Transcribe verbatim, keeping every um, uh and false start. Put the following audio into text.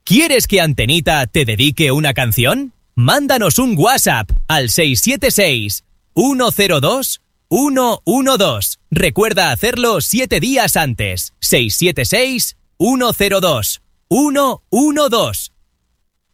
¿Quieres que Antenita te dedique una canción? Mándanos un WhatsApp al seis siete seis, uno cero dos, uno uno dos. Recuerda hacerlo siete días antes. seis siete seis, uno cero dos, uno uno dos.